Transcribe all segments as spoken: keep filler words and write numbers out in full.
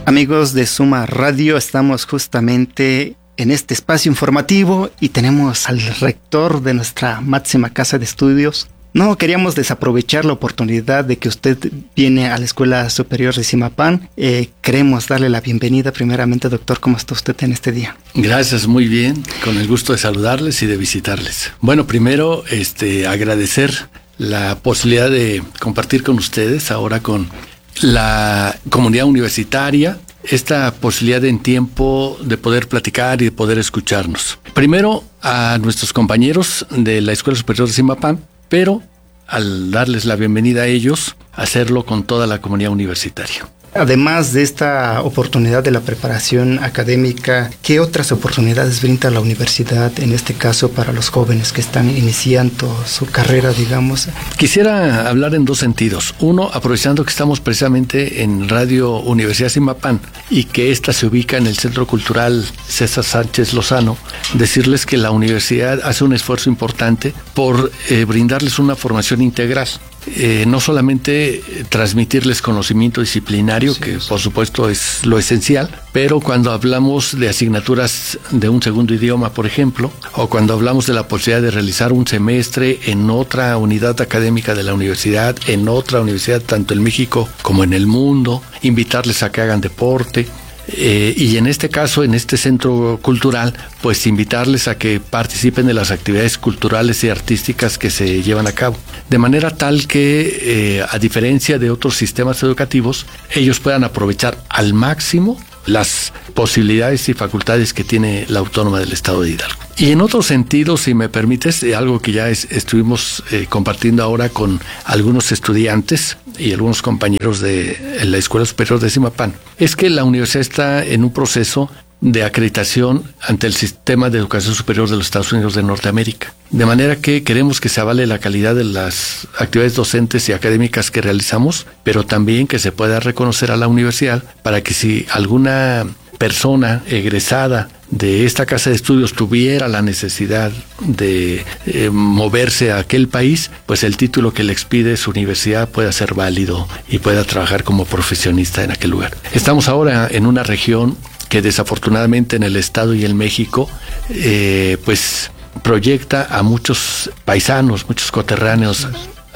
Amigos de Suma Radio, estamos justamente en este espacio informativo y tenemos al rector de nuestra máxima casa de estudios. No queríamos desaprovechar la oportunidad de que usted viene a la Escuela Superior de Zimapán. Eh, queremos darle la bienvenida primeramente, doctor. ¿Cómo está usted en este día? Gracias, muy bien. Con el gusto de saludarles y de visitarles. Bueno, primero este, agradecer la posibilidad de compartir con ustedes ahora con la comunidad universitaria, esta posibilidad en tiempo de poder platicar y de poder escucharnos. Primero a nuestros compañeros de la Escuela Superior de Zimapán, pero al darles la bienvenida a ellos, hacerlo con toda la comunidad universitaria. Además de esta oportunidad de la preparación académica, ¿qué otras oportunidades brinda la universidad, en este caso para los jóvenes que están iniciando su carrera, digamos? Quisiera hablar en dos sentidos. Uno, aprovechando que estamos precisamente en Radio Universidad Zimapán y que esta se ubica en el Centro Cultural César Sánchez Lozano, decirles que la universidad hace un esfuerzo importante por eh, brindarles una formación integral. Eh, no solamente eh, transmitirles conocimiento disciplinario, sí, que sí. por supuesto es lo esencial, pero cuando hablamos de asignaturas de un segundo idioma, por ejemplo, o cuando hablamos de la posibilidad de realizar un semestre en otra unidad académica de la universidad, en otra universidad tanto en México como en el mundo, invitarles a que hagan deporte. Eh, y en este caso, en este centro cultural, pues invitarles a que participen de las actividades culturales y artísticas que se llevan a cabo. De manera tal que, eh, a diferencia de otros sistemas educativos, ellos puedan aprovechar al máximo las posibilidades y facultades que tiene la Autónoma del Estado de Hidalgo. Y en otro sentido, si me permites, algo que ya es, estuvimos eh, compartiendo ahora con algunos estudiantes y algunos compañeros de la Escuela Superior de Zimapán, es que la universidad está en un proceso de acreditación ante el Sistema de Educación Superior de los Estados Unidos de Norteamérica. De manera que queremos que se avale la calidad de las actividades docentes y académicas que realizamos, pero también que se pueda reconocer a la universidad para que si alguna persona egresada de esta casa de estudios tuviera la necesidad de eh, moverse a aquel país, pues el título que le expide su universidad pueda ser válido y pueda trabajar como profesionista en aquel lugar. Estamos ahora en una región que desafortunadamente en el Estado y en México, eh, pues proyecta a muchos paisanos, muchos coterráneos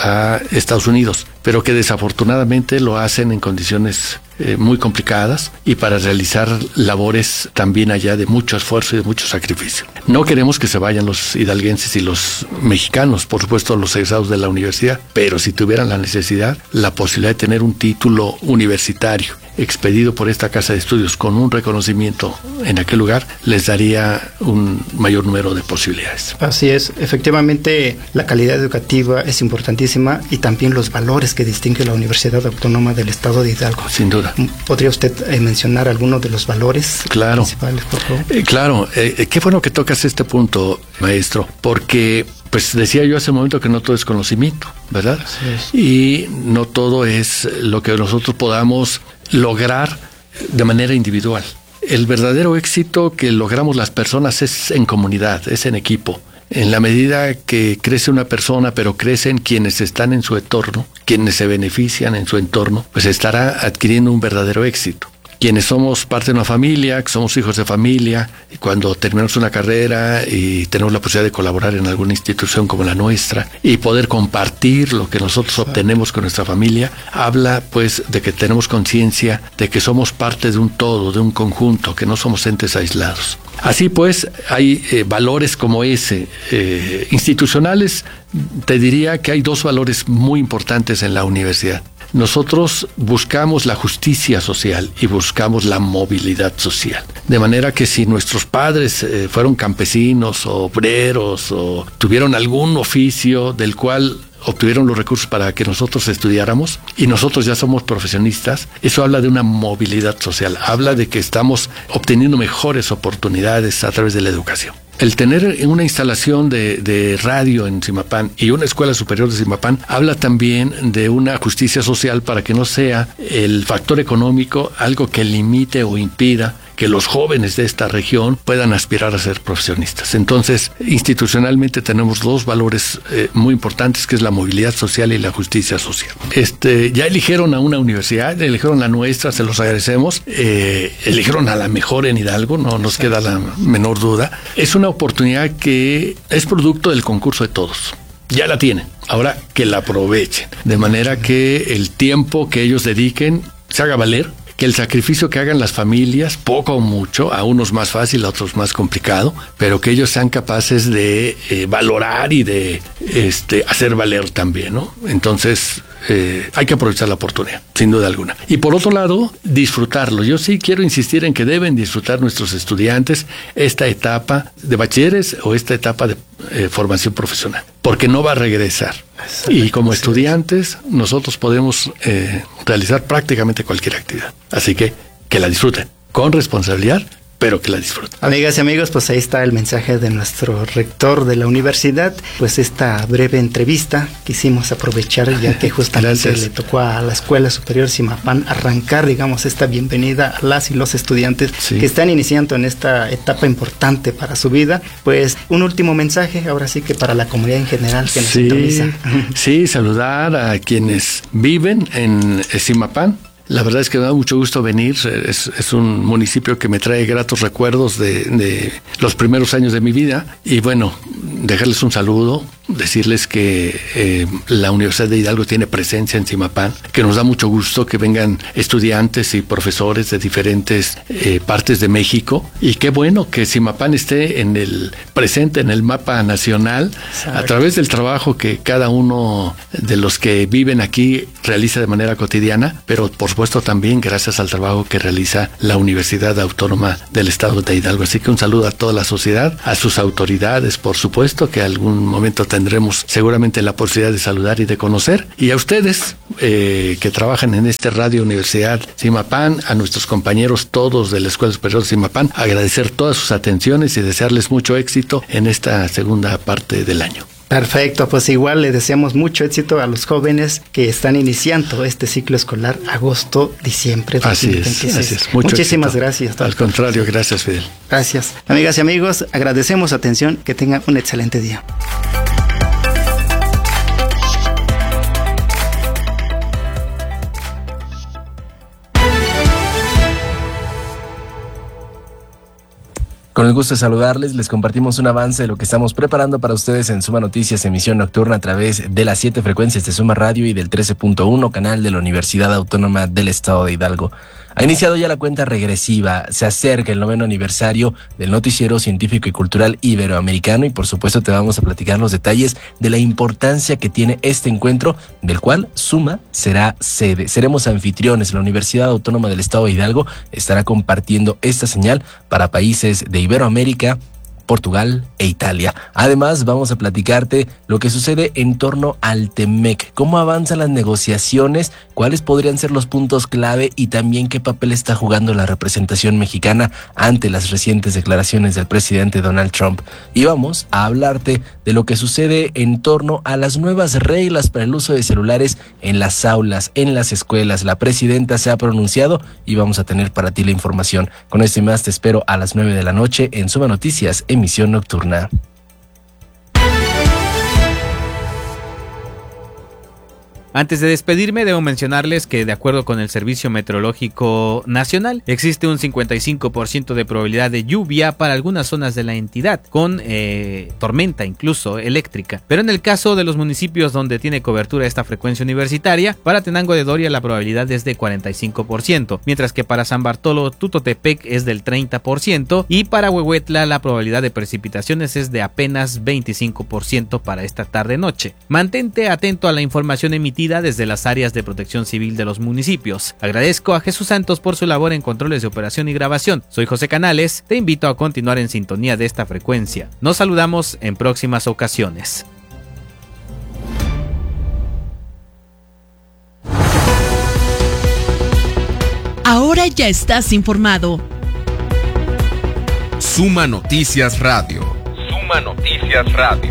a Estados Unidos, pero que desafortunadamente lo hacen en condiciones eh, muy complicadas y para realizar labores también allá de mucho esfuerzo y de mucho sacrificio. No queremos que se vayan los hidalguenses y los mexicanos, por supuesto los egresados de la universidad, pero si tuvieran la necesidad, la posibilidad de tener un título universitario expedido por esta casa de estudios con un reconocimiento en aquel lugar, les daría un mayor número de posibilidades. Así es, efectivamente la calidad educativa es importantísima y también los valores que distingue la Universidad Autónoma del Estado de Hidalgo. Sin duda. ¿Podría usted eh, mencionar algunos de los valores claro. principales, por favor? Eh, claro, eh, qué bueno que tocas este punto, maestro, porque pues decía yo hace un momento que no todo es conocimiento, ¿verdad? Así es. Y no todo es lo que nosotros podamos lograr de manera individual. El verdadero éxito que logramos las personas es en comunidad, es en equipo. En la medida que crece una persona, pero crecen quienes están en su entorno, quienes se benefician en su entorno, pues estará adquiriendo un verdadero éxito. Quienes somos parte de una familia, que somos hijos de familia, y cuando terminamos una carrera y tenemos la posibilidad de colaborar en alguna institución como la nuestra y poder compartir lo que nosotros obtenemos con nuestra familia, habla pues de que tenemos conciencia de que somos parte de un todo, de un conjunto, que no somos entes aislados. Así pues, hay eh, valores como ese, eh, institucionales. Te diría que hay dos valores muy importantes en la universidad. Nosotros buscamos la justicia social y buscamos la movilidad social. De manera que si nuestros padres eh, fueron campesinos o obreros o tuvieron algún oficio del cual obtuvieron los recursos para que nosotros estudiáramos y nosotros ya somos profesionistas, eso habla de una movilidad social, habla de que estamos obteniendo mejores oportunidades a través de la educación. El tener una instalación de, de radio en Zimapán y una escuela superior de Zimapán habla también de una justicia social para que no sea el factor económico algo que limite o impida que los jóvenes de esta región puedan aspirar a ser profesionistas. Entonces, institucionalmente tenemos dos valores eh, muy importantes, que es la movilidad social y la justicia social. Este, ya eligieron a una universidad, eligieron la nuestra, se los agradecemos, eh, eligieron a la mejor en Hidalgo, no nos queda la menor duda. Es una oportunidad que es producto del concurso de todos. Ya la tienen, ahora que la aprovechen, de manera que el tiempo que ellos dediquen se haga valer, que el sacrificio que hagan las familias, poco o mucho, a unos más fácil, a otros más complicado, pero que ellos sean capaces de eh, valorar y de este, hacer valer también, ¿no? Entonces, eh, hay que aprovechar la oportunidad, sin duda alguna. Y por otro lado, disfrutarlo. Yo sí quiero insistir en que deben disfrutar nuestros estudiantes esta etapa de bachilleres o esta etapa de eh, formación profesional, porque no va a regresar. Y como estudiantes, nosotros podemos eh, realizar prácticamente cualquier actividad. Así que, que la disfruten, con responsabilidad, pero que la disfruten. Amigas y amigos, pues ahí está el mensaje de nuestro rector de la universidad. Pues esta breve entrevista quisimos aprovechar, ya que justamente le tocó a la Escuela Superior Zimapán arrancar, digamos, esta bienvenida a las y los estudiantes sí. que están iniciando en esta etapa importante para su vida. Pues un último mensaje, ahora sí que para la comunidad en general que nos sí, sintoniza. Sí, saludar a quienes viven en Zimapán. La verdad es que me da mucho gusto venir, es, es un municipio que me trae gratos recuerdos de, de los primeros años de mi vida y bueno, dejarles un saludo, decirles que eh, la Universidad de Hidalgo tiene presencia en Zimapán, que nos da mucho gusto que vengan estudiantes y profesores de diferentes eh, partes de México y qué bueno que Zimapán esté en el presente en el mapa nacional Exacto. a través del trabajo que cada uno de los que viven aquí realiza de manera cotidiana, pero por supuesto también gracias al trabajo que realiza la Universidad Autónoma del Estado de Hidalgo. Así que un saludo a toda la sociedad, a sus autoridades, por supuesto, que algún momento tendremos seguramente la posibilidad de saludar y de conocer, y a ustedes eh, que trabajan en este Radio Universidad Zimapán, a nuestros compañeros todos de la Escuela Superior Zimapán, agradecer todas sus atenciones y desearles mucho éxito en esta segunda parte del año. Perfecto, pues igual le deseamos mucho éxito a los jóvenes que están iniciando este ciclo escolar agosto-diciembre de así dos mil veintiséis. Es, así es. Mucho Muchísimas éxito. gracias. Doctor. Al contrario, gracias, Fidel. Gracias. Amigas y amigos, agradecemos su atención, que tengan un excelente día. Con el gusto de saludarles, les compartimos un avance de lo que estamos preparando para ustedes en Suma Noticias, emisión nocturna a través de las siete frecuencias de Suma Radio y del trece punto uno canal de la Universidad Autónoma del Estado de Hidalgo. Ha iniciado ya la cuenta regresiva, se acerca el noveno aniversario del noticiero científico y cultural iberoamericano y por supuesto te vamos a platicar los detalles de la importancia que tiene este encuentro, del cual Suma será sede. Seremos anfitriones. La Universidad Autónoma del Estado de Hidalgo estará compartiendo esta señal para países de Iberoamérica, Portugal e Italia. Además, vamos a platicarte lo que sucede en torno al Temec, cómo avanzan las negociaciones, cuáles podrían ser los puntos clave y también qué papel está jugando la representación mexicana ante las recientes declaraciones del presidente Donald Trump. Y vamos a hablarte de lo que sucede en torno a las nuevas reglas para el uso de celulares en las aulas, en las escuelas. La presidenta se ha pronunciado y vamos a tener para ti la información. Con esto y más te espero a las nueve de la noche en Suma Noticias, emisión nocturna. Antes de despedirme, debo mencionarles que de acuerdo con el Servicio Meteorológico Nacional, existe un cincuenta y cinco por ciento de probabilidad de lluvia para algunas zonas de la entidad, con eh, tormenta incluso eléctrica. Pero en el caso de los municipios donde tiene cobertura esta frecuencia universitaria, para Tenango de Doria la probabilidad es de cuarenta y cinco por ciento, mientras que para San Bartolo Tutotepec es del treinta por ciento y para Huehuetla la probabilidad de precipitaciones es de apenas veinticinco por ciento para esta tarde-noche. Mantente atento a la información emitida desde las áreas de protección civil de los municipios. Agradezco a Jesús Santos por su labor en controles de operación y grabación. Soy José Canales, te invito a continuar en sintonía de esta frecuencia. Nos saludamos en próximas ocasiones. Ahora ya estás informado. Suma Noticias Radio. Suma Noticias Radio.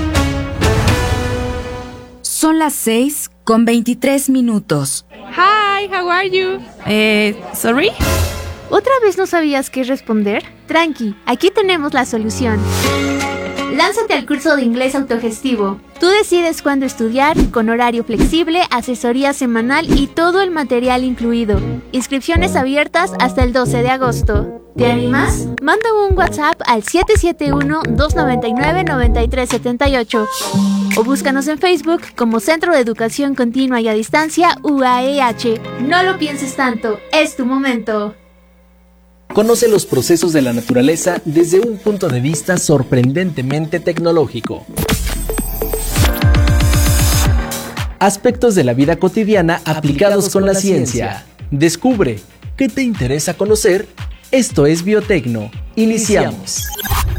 Son las seis con veintitrés minutos. Hi. Hi, how are you? Eh, sorry. ¿Otra vez no sabías qué responder? Tranqui, aquí tenemos la solución. Lánzate al curso de inglés autogestivo. Tú decides cuándo estudiar, con horario flexible, asesoría semanal y todo el material incluido. Inscripciones abiertas hasta el doce de agosto. ¿Te animas? Manda un WhatsApp al siete siete uno, dos nueve nueve, nueve tres siete ocho o búscanos en Facebook como Centro de Educación Continua y a Distancia U A E H. No lo pienses tanto, es tu momento. Conoce los procesos de la naturaleza desde un punto de vista sorprendentemente tecnológico. Aspectos de la vida cotidiana aplicados con la ciencia. Descubre qué te interesa conocer. Esto es Biotecno. Iniciamos.